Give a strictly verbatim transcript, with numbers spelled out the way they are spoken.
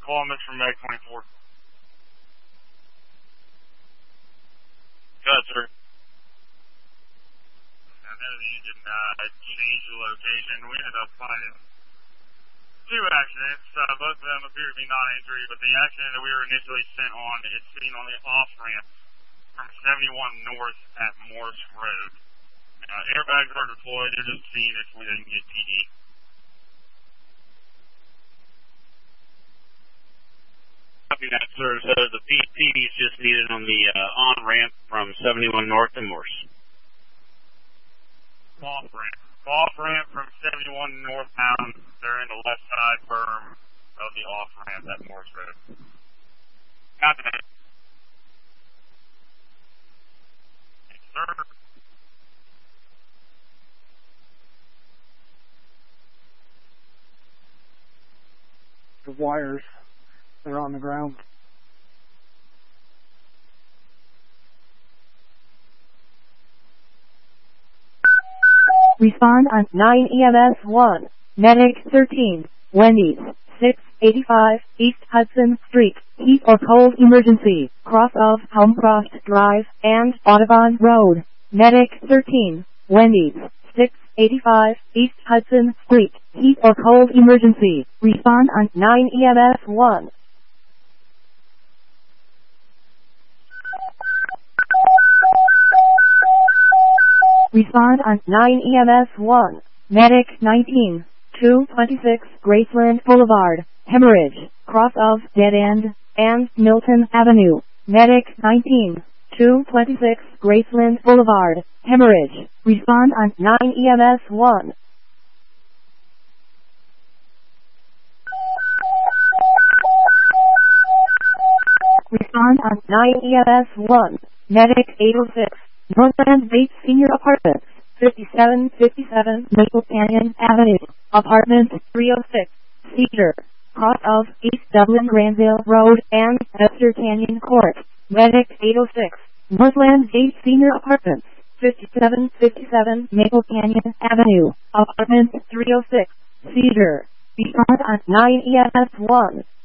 Columbus from Meg twenty-four. Good, sir. I know that you didn't uh, change the location. We ended up finding two accidents. Uh, both of them appear to be non-injury, but the accident that we were initially sent on is seen on the off-ramp from seventy-one North at Morse Road. Uh, airbags are deployed. They're just seeing if we didn't get P D. Copy that, sir. So the P D is just needed on the uh, on-ramp from seventy-one North to Morse. Off-ramp. Off-ramp from seventy-one northbound. They're in the left side berm of the off-ramp at Morse Road. Copy that. Yes, sir. The wires, they're on the ground. Respond on nine E M S one, Medic thirteen, Wendy's, six eighty-five, East Hudson Street, heat or cold emergency, cross of Homecroft Drive and Audubon Road. Medic thirteen, Wendy's, six eighty-five, East Hudson Street, heat or cold emergency, respond on nine E M S one. Respond on nine E M S one, Medic nineteen, two twenty-six Graceland Boulevard, Hemorrhage, cross of Dead End, and Milton Avenue. Medic nineteen, two twenty-six Graceland Boulevard, Hemorrhage, respond on nine E M S one. Respond on nine E M S one, Medic eight oh six. Northland Bates Senior Apartments, fifty-seven fifty-seven Maple Canyon Avenue, Apartment three oh six, Cedar, cross of East Dublin Granville Road and Esther Canyon Court. Medic eight oh six, Northland Bates Senior Apartments, fifty-seven fifty-seven Maple Canyon Avenue, Apartment three oh six, Cedar. Respond on nine E M S one.